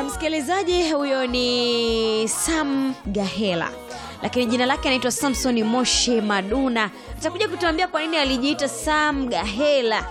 Msikilizaji, huyo ni Sam Gahela, lakini jina lake anaitwa Samson Moshi Maduna. Atakuja kutuambia kwa nini alijiita Sam Gahela.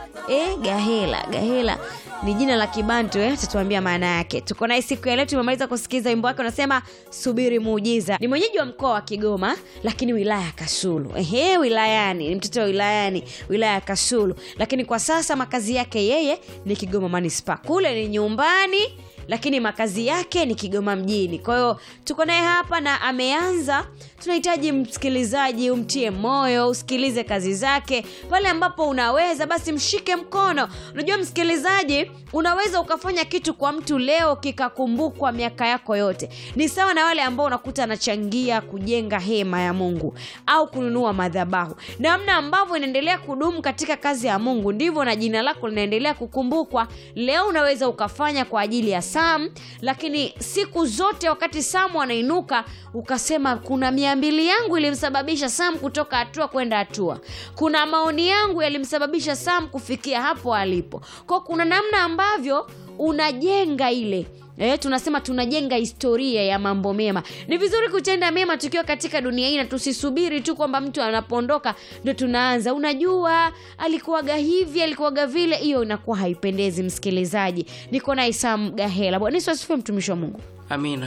Gahela ni jina la Kibantu, atatuambia maana yake. Tuko naye siku ya leo, tumemaliza kusikiza wimbo wake unasema Subiri Muujiza. Ni mwenyeji wa mkoa wa Kigoma lakini wilaya ya Kasulu. Wilayani, ni mtoto wa wilayani, wilaya ya Kasulu. Lakini kwa sasa makazi yake yeye ni Kigoma Manispaa. Kule ni nyumbani lakini makazi yake ni Kigoma mjini. Kwa hiyo tuko naye hapa na ameanza. Tunahitaji msikilizaji umtie moyo, usikilize kazi zake. Pale ambapo unaweza basi mshike mkono. Unajua msikilizaji, unaweza ukafanya kitu kwa mtu leo kikakumbukwa miaka yako yote. Ni sawa na wale ambao unakuta anachangia kujenga hema ya Mungu au kununua madhabahu. Namna ambavyo inaendelea kudumu katika kazi ya Mungu, ndivyo na jina lako linaendelea kukumbukwa. Leo unaweza ukafanya kwa ajili ya Sam, lakini siku zote wakati Sam anainuka ukasema kuna 200 yangu ilimsababisha Sam kutoka hatua kwenda hatua. Kuna maoni yangu yalimsababisha Sam kufikia hapo alipo. Kwa kuna namna ambavyo unajenga ile tunasema tunajenga historia ya mambo mema. Ni vizuri kutenda mema tukiwa katika dunia hii na tusisubiri tu kwamba mtu anapoondoka ndio tunaanza. Unajua alikuwaga hivi, alikuwaga vile, hiyo inakuwa haipendezi msikilizaji. Niko na Sam Gahela. Bwana Yesu asifiwe mtumishi wa Mungu. Amina.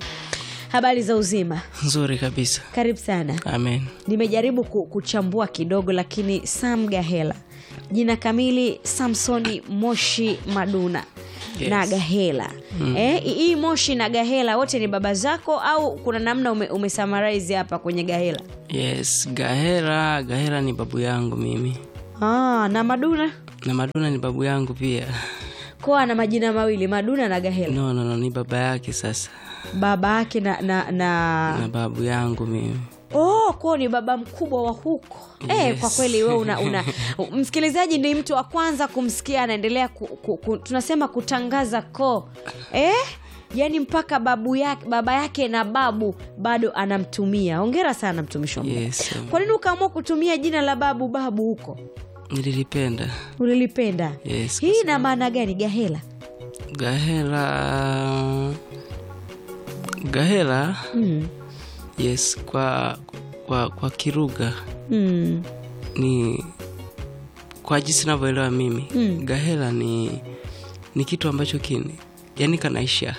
Habari za uzima? Nzuri kabisa. Karibu sana. Amen. Nimejaribu kuchambua kidogo, lakini Sam Gahela, jina kamili Samson Moshi Maduna. Yes. Na Gahela. Hii Moshi na Gahela wote ni baba zako au kuna namna umesummarize hapa kwenye Gahela? Yes, Gahela ni babu yangu mimi. Na Maduna? Na Maduna ni babu yangu pia. Kwa na majina mawili, Maduna na Gahela? No, ni baba yake sasa. Baba yake na babu yangu mimi. Kwa ni baba mkubwa wa huko. Yes. Kwa kweli wewe una msikilizaji ni mtu wa kwanza kumsikia anaendelea tunasema kutangaza yani mpaka baba yake na babu bado anamtumia. Hongera sana mtumishi wa Mungu. Yes. Kwa nini ukaamua kutumia jina la babu huko? Nililipenda. Ulilipenda? Yes. Hii ina maana gani Gahela? Gahela. Yes, kwa Kiruga. Ni kwa jinsi ninavyoelewa mimi. Gahela ni kitu ambacho yani kanaisha.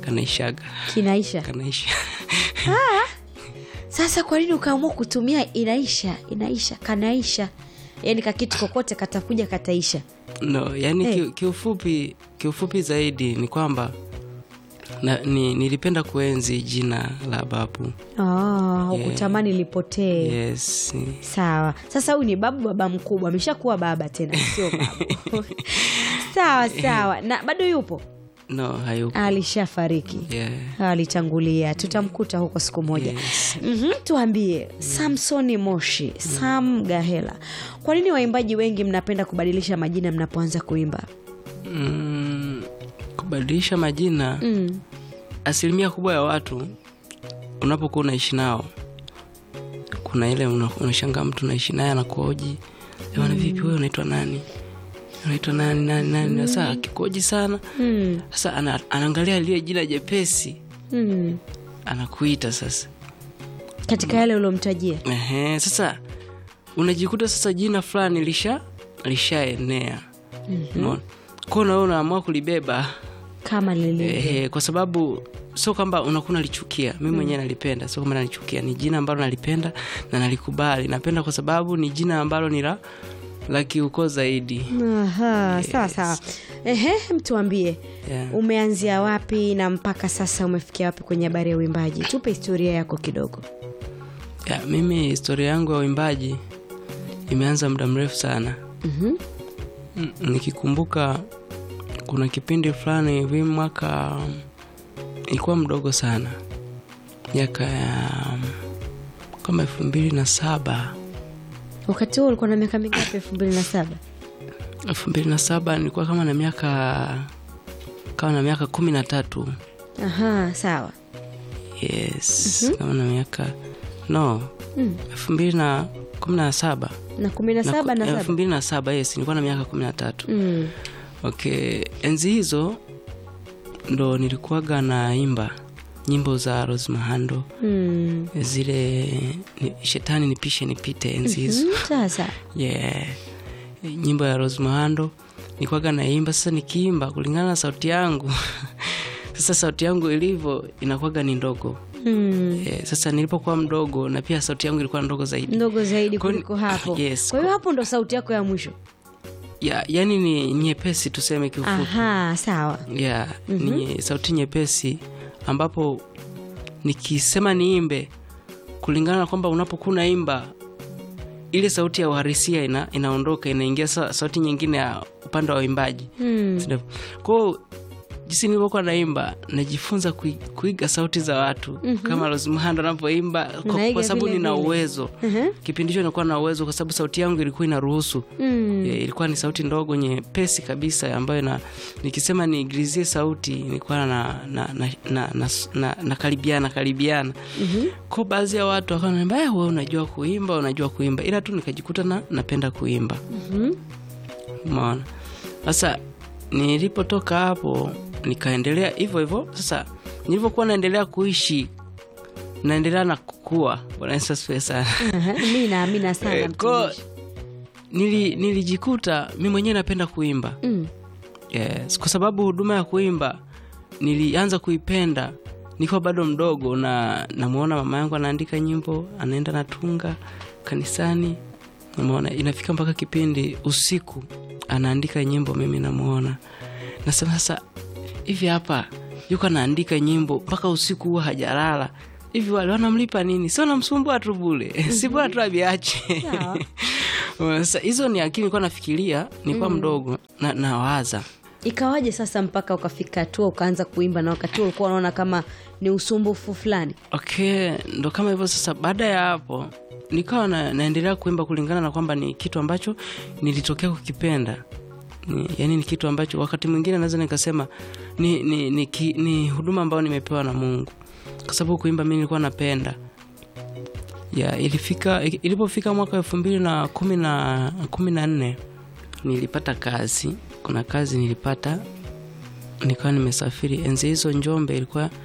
Sasa kwa nini ukaamua kutumia inaisha kanaisha? Yani kitu kokote katakuja kataisha. No, yani kiufupi zaidi ni kwamba nilipenda kuenzi jina la babu. Ukutamani lipotee. Yes. Sawa. Sasa huyu ni baba mkubwa, ameshakuwa baba tena sio babu. Sawa. Na bado yupo? No, hayupo. Alishafariki. Yeah. Alitangulia. Tutamkuta huko siku moja. Yes. Tuambie, Samson Moshi, Sam Gahela. Kwa nini waimbaji wengi mnapenda kubadilisha majina mnapoanza kuimba? Kubadilisha majina, asilimia kubwa ya watu unapokuwa unaishi nao, kuna ile unashangaa mtu unaishi naye anakuoji, "Bwana vipi wewe unaitwa nani? Unaitwa nani?" Sasa akikoji sana. Sasa anaangalia ile jina jepesi. Anakuita sasa. Katika yale ulomtajia. Sasa unajikuta sasa jina fulani lishaenea. Kwa hiyo unaamua kulibeba kama lilivyo. Kwa sababu sio kwamba unakuna lichukia. Mimi mwenyewe nalipenda, sio kama nalichukia. Ni jina ambalo nalipenda na nalikubali. Napenda kwa sababu ni jina ambalo ni la kiuko zaidi. Sawa. Mtuambie, umeanzia wapi na mpaka sasa umefikia wapi kwenye habari ya uimbaji? Tupe historia yako kidogo. Mimi historia yangu ya uimbaji imeanza muda mrefu sana. Nikikumbuka kuna kipindi fulani hivi mwaka ilikuwa mdogo sana. Miaka ya kama 2007. Wakati huo ulikuwa na miaka mingapi 2007? 2007 nilikuwa kama na miaka 13. Sawa. Yes. Kama na miaka 2017. Na 17 na 7. 2007, yes, nilikuwa na miaka 13. Okay, enzi hizo ndo nilikuwaga naimba nyimbo za Rose Muhando. Zile shetani nipishe nipite enzi hizo. Sasa Yeah. Nyimbo ya Rose Muhando nilikuwaga naimba. Sasa nikiimba kulingana na sauti yangu sasa sauti yangu ilivyo inakuwaga ni ndogo. Sasa nilipokuwa mdogo na pia sauti yangu ilikuwa ndogo zaidi kuliko hapo. Yes. Kwa hiyo hapo ndo sauti yako ya mwisho. Yani ni nyepesi tuseme kiufupi. Aha, sawa. Ni sauti nyepesi ambapo nikisema niimbe kulingana na kwamba unapokuwa unaimba ile sauti ya uhalisia inaondoka, inaingia sauti nyingine ya upande wa uimbaji. Kwa jinsi nilipokuwa naimba najifunza kuiga sauti za watu kama Rose Muhando anapoimba kwa sababu nina uwezo. Kipindi hicho nilikuwa na uwezo kwa sababu sauti yangu ilikuwa inaruhusu. Ilikuwa ni sauti ndogo nyepesi kabisa ambayo nikisema niigrizie sauti nilikuwa na karibiana. Kwa baadhi ya watu wakaniambia wewe unajua kuimba, ila tu nikajikuta napenda kuimba. Umeona? Sasa nilipotoka hapo nikaendelea hivyo. Sasa nilipokuwa naendelea kuishi naendelea na kukua. Bwana Yesu asifiwe sana. Mimi naamini sana mtumishi. Nilijikuta mimi mwenyewe napenda kuimba. Yes, kwa sababu huduma ya kuimba nilianza kuipenda niko bado mdogo, na namuona mama yangu anaandika nyimbo, anaenda natunga kanisani. Namuona inafika mpaka kipindi usiku anaandika nyimbo, mimi namuona. Nasema sasa hivi hapa yuko anaandika nyimbo mpaka usiku huwa hajalala. Hivi wale wanamlipa nini? Sio namsumbua tu bure. Si bora tu abiache. Sasa hizo ni akili nilikuwa nafikiria nilikuwa mdogo na nawaza. Ikawaje sasa mpaka ukafika tu ukaanza kuimba, na wakati ulikuwa unaona kama ni usumbufu fulani? Okay, ndo kama hivyo. Sasa baada ya hapo nikawa naendelea kuimba kulingana na kwamba ni kitu ambacho nilitokea kukipenda. Yani ni kitu ambacho wakati mwingine naweza nikasema ni huduma ambayo nimepewa na Mungu, kwa sababu kuimba mimi nilikuwa napenda. Ilipofika mwaka 2014 nilipata kazi. Kuna kazi nilipata, nikawa nimesafiri. Enzi hizo Njombe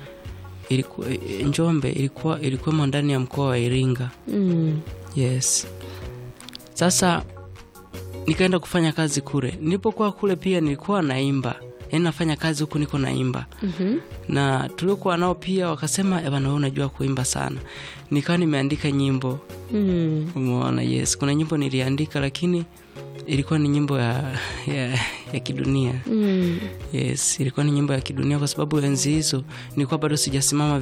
ilikuwa ndani ya mkoa wa Iringa. Yes. Sasa nikaenda kufanya kazi kule. Nilipokuwa kule pia nilikuwa naimba. Yaani nafanya kazi huku niko naimba. Na tulikuwa nao pia wakasema bwana wewe unajua kuimba sana. Nikawa nimeandika nyimbo. Umeona? Yes. Kuna nyimbo niliandika lakini ilikuwa ni nyimbo ya kidunia. Yes, ilikuwa ni nyimbo ya kidunia kwa sababu enzi hizo nilikuwa bado sijasimama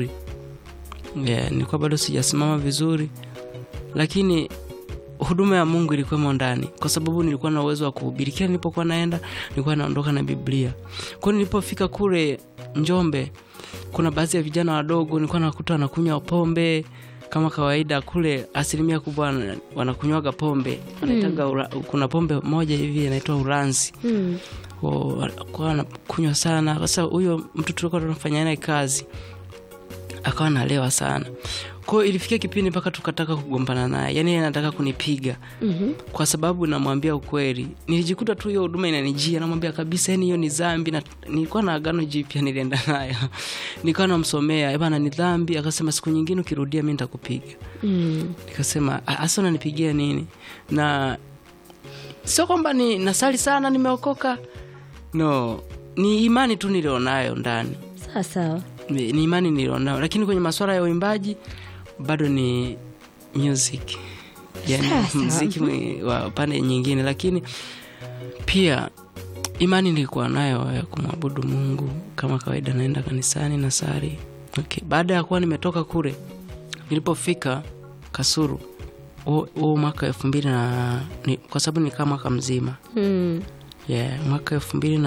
vizuri. Lakini huduma ya Mungu ilikuwa ndani kwa sababu nilikuwa na uwezo wa kuhubiri. Kila nilipokuwa naenda nilikuwa naondoka na Biblia. Kwa nilipofika kule Njombe, kuna baadhi ya vijana wadogo nilikuwa nakuta wanakunywa pombe kama kawaida. Kule asilimia kubwa wanakunywaga pombe. Kuna pombe moja hivi inaitwa Uranzi. Kwa anakunywa sana. Sasa huyo mtu tulikuwa tunafanya naye kazi akawa analewa sana. Kwa ilifikia kipindi mpaka tukataka kugombana naye. Yaani anataka kunipiga. Kwa sababu namwambia ukweli. Nilijikuta tu hiyo huduma inanijia, namwambia kabisa yani hiyo ni dhambi, na nilikuwa na agano jipya nilienda nayo. Nilikuwa namsomea, bwana ni dhambi. Akasema siku nyingine ukirudia mimi nitakupiga. Nikasema asa unanipigia nini? Na sio kwamba ni nasali sana nimeokoka. No, ni imani tu nilionayo ndani. Sawa. Ni imani nilionayo, lakini kwenye masuala ya uimbaji bado ni music. Yani muziki wa pande nyingine, lakini pia imani nilikuwa nayo ya kumwabudu Mungu kama kawaida, naenda kanisani na sali. Okay, baada ya kuwa nimetoka kule, nilipofika Kasulu mwaka 2000 kwa sababu ni kama mwaka mzima. Mwaka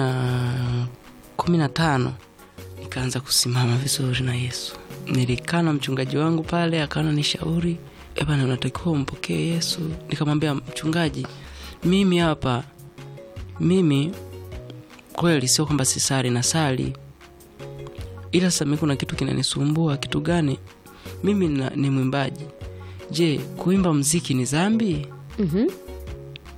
2015 nikaanza kusimama vizuri na Yesu. Nilikaa na mchungaji wangu pale, akaana nishauri, bwana unatakiwa umpokee Yesu. Nikamwambia mchungaji, mimi kweli sio kwamba sisali na sali, ila sasa kuna kitu kinanisumbua. Kitu gani? Mimi ni mwimbaji. Je, kuimba muziki ni dhambi?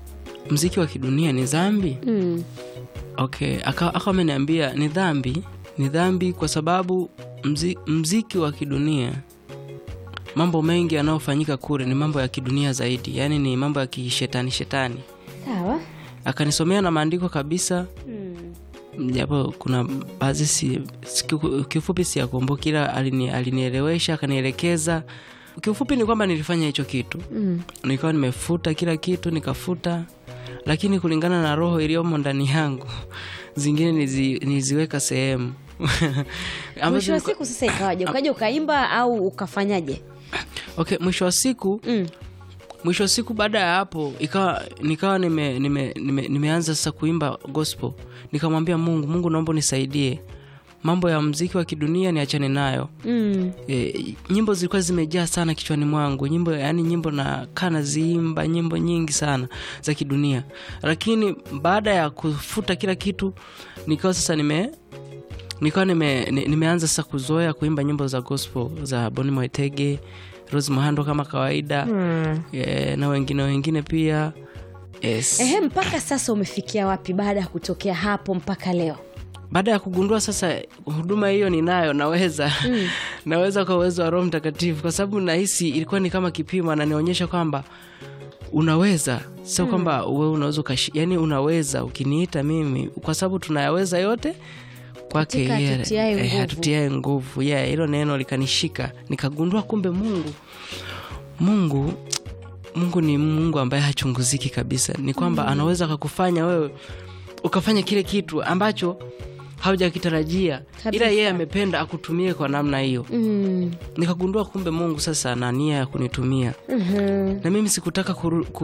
Muziki wa kidunia ni dhambi? Okay, akawa ameniambia ni dhambi Ni dhambi kwa sababu mziki wa kidunia, mambo mengi yanayofanyika kule ni mambo ya kidunia zaidi, yani ni mambo ya kishetani shetani. Sawa. Akanisomea na maandiko kabisa. Japo kuna baadhi kifupi si yakumbuki, ila alinielewesha, akanielekeza. Kifupi ni kwamba nilifanya hicho kitu. Nikawa nimefuta kila kitu, nikafuta, lakini kulingana na roho iliyomo ndani yangu zingine niziweka sehemu. Mwisho wa siku sasa ikawaje? Ukaja ukaimba au ukafanyaje? Okay, mwisho wa siku baada ya hapo nikawa nimeanza sasa kuimba gospel. Nikamwambia Mungu naomba nisaidie. Mambo ya muziki wa kidunia niachane nayo. Nyimbo zilikuwa zimejaa sana kichwani mwangu. Nyimbo na kana ziimba nyimbo nyingi sana za kidunia. Lakini baada ya kufuta kila kitu, nikawa sasa nimeanza sasa kuzoea kuimba nyimbo za gospel za Boni Mwetege, Rose Muhando kama kawaida. Na wengine pia. Yes. Mpaka sasa umefikia wapi baada ya kutokea hapo mpaka leo? Baada ya kugundua sasa huduma hiyo ninayo, naweza kwa uwezo wa Roho Mtakatifu, kwa sababu nahisi ilikuwa ni kama kipimo na nionyesha kwamba unaweza. Sio kwamba wewe unaweza yani unaweza ukiniita mimi, kwa sababu tunayaweza yote kwake yeye hatutiae nguvu. Hilo neno likanishika, nikagundua kumbe Mungu ni Mungu ambaye hachunguziki kabisa. Ni kwamba anaweza kukufanya wewe ukafanya kile kitu ambacho haujakitarajia, ila yeye amependa akutumie kwa namna hiyo. Nikagundua kumbe Mungu sasa ana nia ya kunitumia. Na mimi sikutaka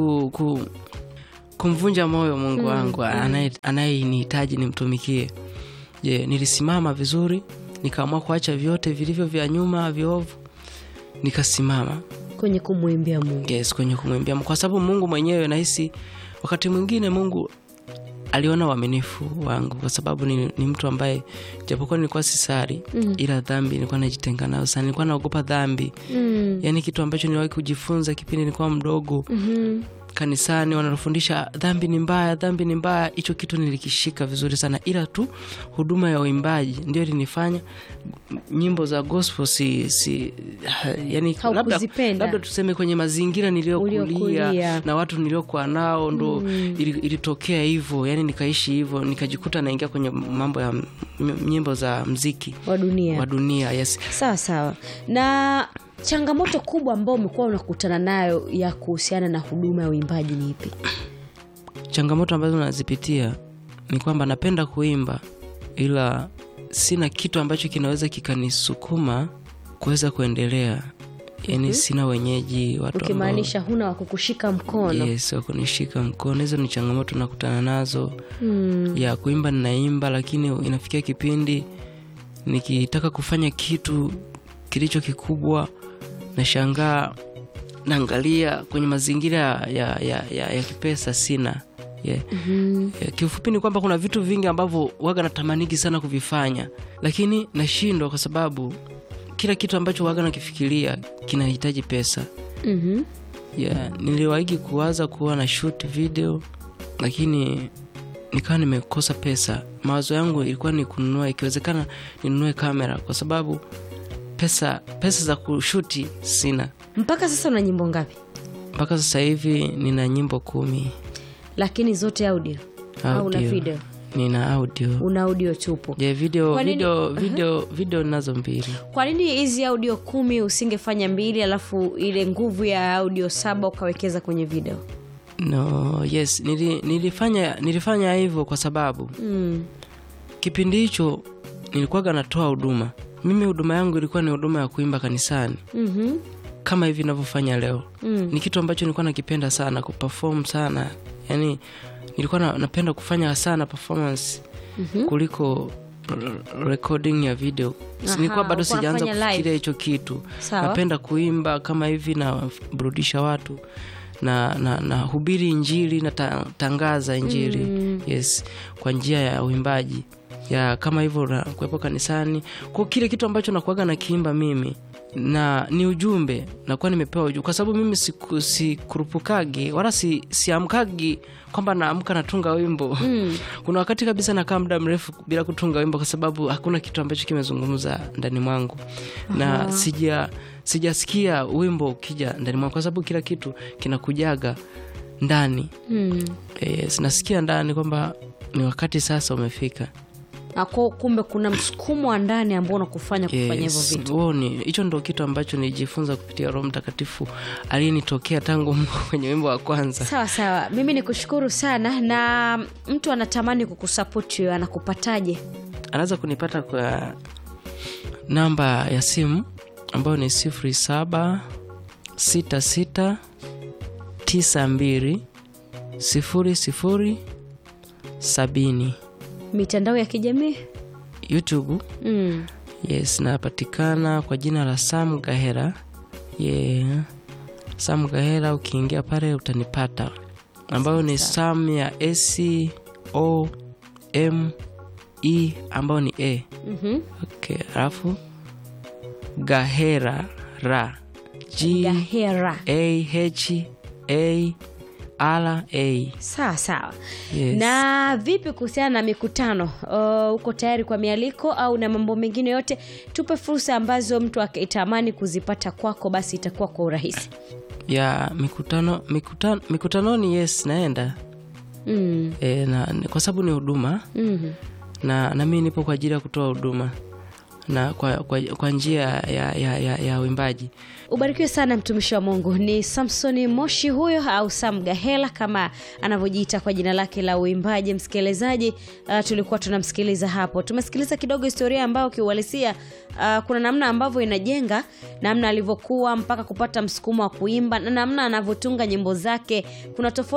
kumvunja moyo Mungu wangu anayenihitaji nimtumikie. Nilisimama vizuri, nikaamua kuacha vyote vilivyo vya nyuma viovu, nikasimama kwenye kumwimbia Mungu. Yes, kwenye kumwimbia Mungu, kwa sababu Mungu mwenyewe nahisi wakati mwingine Mungu aliona uaminifu wangu, kwa sababu ni mtu ambaye japokuwa nilikuwa sisari, ila dhambi nilikuwa najitenga nayo sana. Nilikuwa naogopa dhambi. Yani kitu ambacho niliwahi kujifunza kipindi nilikuwa mdogo. Kanisani wanafundisha dhambi ni mbaya. Hicho kitu nilikishika vizuri sana, ila tu huduma ya uimbaji ndio ilinifanya nyimbo za gospel yani labda tuseme kwenye mazingira niliyokulia na watu niliokuwa nao ndo ilitokea hivyo. Yani nikaishi hivyo, nikajikuta naingia kwenye mambo ya nyimbo za muziki wa dunia. Yes. Sawa. Na changamoto kubwa ambayo umekuwa unakutana nayo ya kuhusiana na huduma ya uimbaji ni ipi? Changamoto ambazo nazipitia ni kwamba napenda kuimba, ila sina kitu ambacho kinaweza kikanisukuma kuweza kuendelea. Yani sina wenyeji, watu ukimaanisha huna wa kukushika mkono. Yes, wa kunishika mkono. Hizo ni changamoto nakutana nazo. Ya kuimba ninaimba, lakini inafikia kipindi nikitaka kufanya kitu kilicho kikubwa, nashangaa naangalia kwenye mazingira ya kipesa sina. Kifupi ni kwamba kuna vitu vingi ambavyo waga natamaniki sana kuvifanya, lakini nashindwa kwa sababu kila kitu ambacho waga nakifikiria kinahitaji pesa. Niliwahi kuwaza kuwa na shoot video, lakini nikawa nimekosa pesa. Mawazo yangu ilikuwa ni kununua, ikiwezekana ninunue kamera, kwa sababu pesa za kushuti sina. Mpaka sasa una nyimbo ngapi? Mpaka sasa hivi nina nyimbo 10. Lakini zote audio? Au una video? Nina audio. Una audio tupo? Video nazo 2. Kwa nini hizi audio 10 usingefanya 2 alafu ile nguvu ya audio 7 ukawekeza kwenye video? No, yes, nilifanya hivyo kwa sababu kipindi hicho nilikuwa natoa huduma. Mimi huduma yangu ilikuwa ni huduma ya kuimba kanisani. Kama hivi ninavyofanya leo. Ni kitu ambacho nilikuwa nakipenda sana, kuperform sana. Yani nilikuwa napenda kufanya sana performance kuliko recording ya video. Nilikuwa bado sijaanza kufikiria hicho kitu. Napenda kuimba kama hivi na burudisha watu na hubiri injili na tangaza injili. Yes, kwa njia ya uimbaji. Ya kama hivyo kuwepo kanisani. Kwa kile kitu ambacho nakuaga na kiimba mimi na ni ujumbe nakuwa nimepewa ujumbe, kwa sababu mimi sikurupukagi wala siamkagi kwamba naamka natunga wimbo. Kuna wakati kabisa nakaa muda mrefu bila kutunga wimbo kwa sababu hakuna kitu ambacho kimezungumza ndani mwangu. Na sijasikia wimbo ukija ndani mwangu kwa sababu kila kitu kinakujaga ndani. Sinasikia ndani kwamba ni wakati sasa umefika. Kumbe kuna msukumo wa ndani ambao unakufanya kufanya hivyo vitu. Hicho ndio kitu ambacho nilijifunza kupitia Roho Mtakatifu aliyenitokea tangu kwenye wimbo wa kwanza. Sawa sawa. Mimi nikushukuru sana. Na mtu anatamani kukusupport wewe, anakupataje? Anaweza kunipata kwa namba ya simu ambayo ni 0766920070. Mitandao ya kijamii? YouTube. Yes, napatikana kwa jina la Sam Gahela. Sam Gahela, ukiingia pale utanipata. Ambayo ni Sam ya SOME ambayo ni A. Okay, alafu Gahela GAHERA. Sawa sawa. Yes. Na vipi kuhusiana na mikutano? Uko tayari kwa mialiko au na mambo mengine yote? Tupe fursa ambazo mtu akitamani kuzipata kwako basi itakuwa kwa urahisi. Ya mikutanoni yes naenda. Na kwa sababu ni huduma. Na mimi nipo kwa ajili ya kutoa huduma na kwa njia ya uimbaji. Ubarikiwe sana mtumishi wa Mungu. Ni Samson Moshi huyo au Sam Gahela kama anavyojiita kwa jina lake la uimbaji. Msikilizaji, tulikuwa tunamsikiliza hapo. Tumesikiliza kidogo historia ambayo kiuhalisia kuna namna ambavyo inajenga, namna alivyokuwa mpaka kupata msukumo wa kuimba na namna anavyotunga nyimbo zake. Kuna tofauti